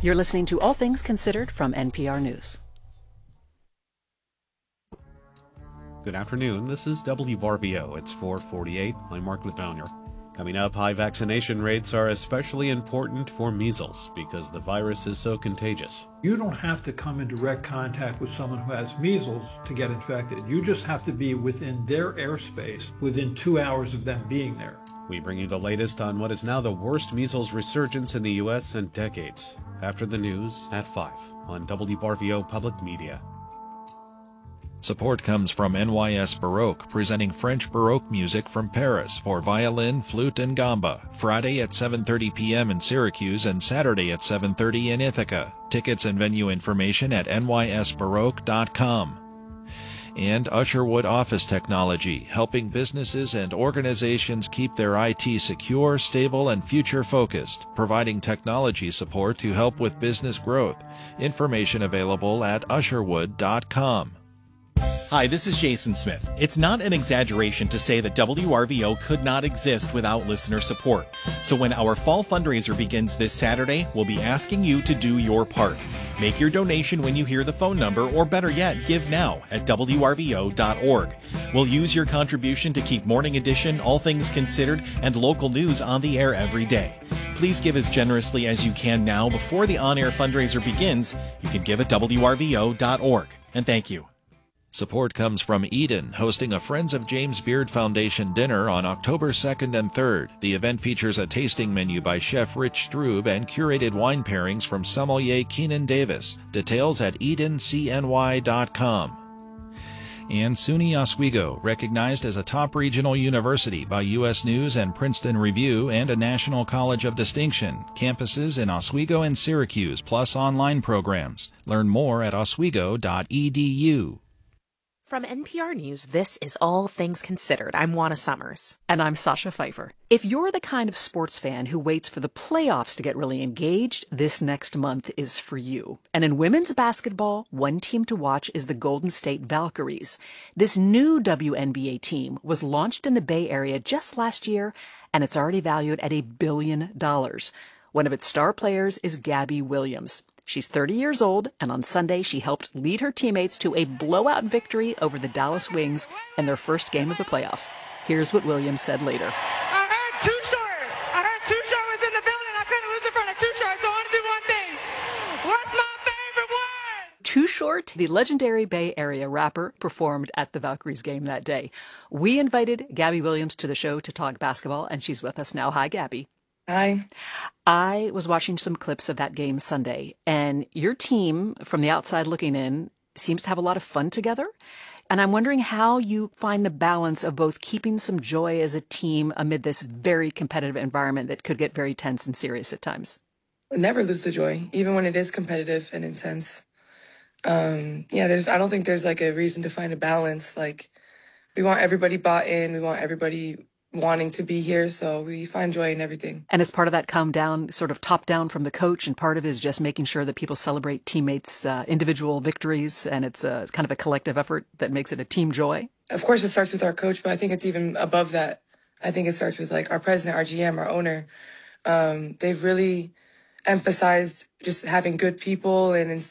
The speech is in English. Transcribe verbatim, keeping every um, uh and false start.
You're listening to All Things Considered from N P R News. Good afternoon. This is W R V O. It's four forty-eight. I'm Mark Lefauner. Coming up, high vaccination rates are especially important for measles because the virus is so contagious. You don't have to come in direct contact with someone who has measles to get infected. You just have to be within their airspace within two hours of them being there. We bring you the latest on what is now the worst measles resurgence in the U S in decades. After the news at five on W R V O Public Media. Support comes from N Y S Baroque, presenting French Baroque music from Paris for violin, flute, and gamba. Friday at seven thirty p.m. in Syracuse and Saturday at seven thirty in Ithaca. Tickets and venue information at N Y S baroque dot com. And Usherwood Office Technology, helping businesses and organizations keep their I T secure, stable, and future-focused, providing technology support to help with business growth. Information available at usherwood dot com. Hi, this is Jason Smith. It's not an exaggeration to say that W R V O could not exist without listener support. So when our fall fundraiser begins this Saturday, we'll be asking you to do your part. Make your donation when you hear the phone number, or better yet, give now at W R V O dot org. We'll use your contribution to keep Morning Edition, All Things Considered, and local news on the air every day. Please give as generously as you can now before the on-air fundraiser begins. You can give at W R V O dot org. And thank you. Support comes from Eden, hosting a Friends of James Beard Foundation dinner on October second and third. The event features a tasting menu by Chef Rich Strube and curated wine pairings from sommelier Keenan Davis. Details at eden c n y dot com. And SUNY Oswego, recognized as a top regional university by U S News and Princeton Review and a National College of Distinction. Campuses in Oswego and Syracuse, plus online programs. Learn more at oswego dot e d u. From N P R News, this is All Things Considered. I'm Juana Summers. And I'm Sasha Pfeiffer. If you're the kind of sports fan who waits for the playoffs to get really engaged, this next month is for you. And in women's basketball, one team to watch is the Golden State Valkyries. This new W N B A team was launched in the Bay Area just last year, and it's already valued at a billion dollars. One of its star players is Gabby Williams. She's thirty years old, and on Sunday she helped lead her teammates to a blowout victory over the Dallas Wings in their first game of the playoffs. Here's what Williams said later. I heard Too Short. I heard Too Short was in the building. I couldn't lose in front of Too Short, so I want to do one thing. What's my favorite word? Too Short, the legendary Bay Area rapper, performed at the Valkyries game that day. We invited Gabby Williams to the show to talk basketball, and she's with us now. Hi, Gabby. Hi. I was watching some clips of that game Sunday, and your team, from the outside looking in, seems to have a lot of fun together. And I'm wondering how you find the balance of both keeping some joy as a team amid this very competitive environment that could get very tense and serious at times. Never lose the joy, even when it is competitive and intense. Um, yeah, there's. I don't think there's like a reason to find a balance. Like, we want everybody bought in. We want everybody wanting to be here, so we find joy in everything. And as part of that come down, sort of top down from the coach, and part of it is just making sure that people celebrate teammates' uh, individual victories, and it's a, kind of a collective effort that makes it a team joy. Of course, it starts with our coach, but I think it's even above that. I think it starts with like our president, our G M, our owner. Um, they've really emphasized just having good people and